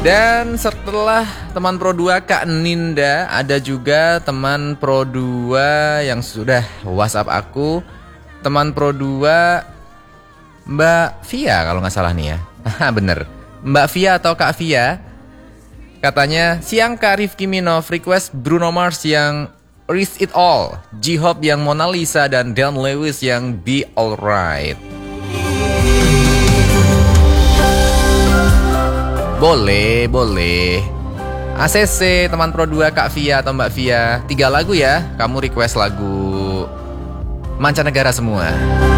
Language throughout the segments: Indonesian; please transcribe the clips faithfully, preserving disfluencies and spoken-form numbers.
Dan setelah teman Pro dua Kak Ninda, ada juga teman Pro dua yang sudah WhatsApp aku. Teman Pro dua Mbak Via kalau nggak salah nih ya. Bener, Mbak Via atau Kak Via. Katanya, siang Kak Rifki Minov, request Bruno Mars yang Risk It All, J-Hope yang Mona Lisa, dan Dan Lewis yang Be Alright. Boleh, boleh. A C C, teman Pro dua Kak Via atau Mbak Via, tiga lagu ya. Kamu request lagu mancanegara semua.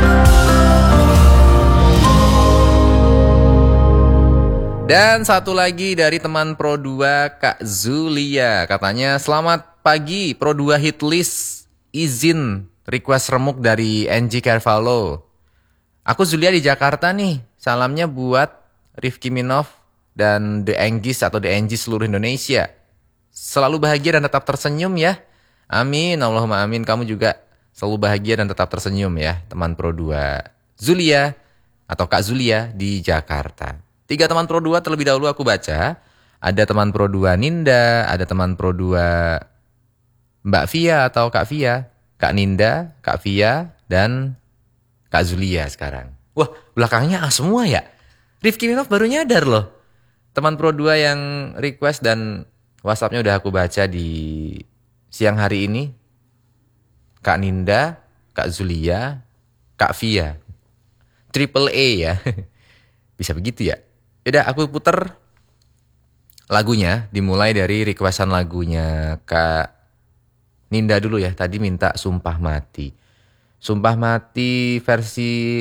Dan satu lagi dari teman Pro dua Kak Zulia. Katanya, selamat pagi Pro dua hit list. Izin request remuk dari N G Carvalho. Aku Zulia di Jakarta nih. Salamnya buat Rifki Minov dan The Anggis atau The Anggis seluruh Indonesia. Selalu bahagia dan tetap tersenyum ya. Amin, Allahumma amin. Kamu juga selalu bahagia dan tetap tersenyum ya, teman Pro dua Zulia atau Kak Zulia di Jakarta. Tiga teman Pro dua terlebih dahulu aku baca. Ada teman Pro dua Ninda, ada teman Pro dua Mbak Via atau Kak Via, Kak Ninda, Kak Via, dan Kak Zulia sekarang. Wah, belakangnya A semua ya. Rifki Minov baru nyadar loh. Teman Pro dua yang request dan WhatsApp-nya udah aku baca di siang hari ini. Kak Ninda, Kak Zulia, Kak Via. Triple A ya. Bisa begitu ya? Yaudah aku puter lagunya. Dimulai dari requestan lagunya Kak Ninda dulu ya. Tadi minta Sumpah Mati. Sumpah Mati versi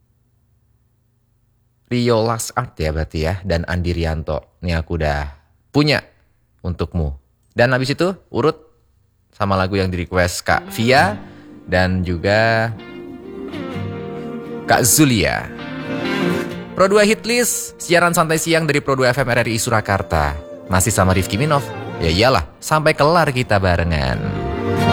Rio Last Art ya berarti ya. Dan Andi Rianto. Ini aku udah punya untukmu. Dan habis itu urut sama lagu yang di request Kak Via. Dan juga Kak Zulia. Pro dua Hit List, siaran santai siang dari Pro dua F M R R I Surakarta. Masih sama Rifki Minov. Ya iyalah, sampai kelar kita barengan.